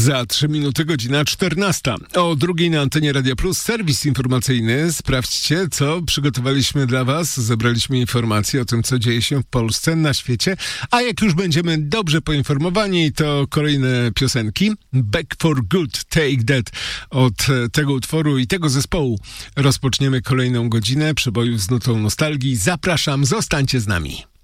Za 3 minuty godzina 14. O 2:00 na antenie Radia Plus serwis informacyjny. Sprawdźcie, co przygotowaliśmy dla Was. Zebraliśmy informacje o tym, co dzieje się w Polsce, na świecie. A jak już będziemy dobrze poinformowani, to kolejne piosenki. Back for Good, Take That. Od tego utworu i tego zespołu rozpoczniemy kolejną godzinę przebojów z nutą nostalgii. Zapraszam, zostańcie z nami.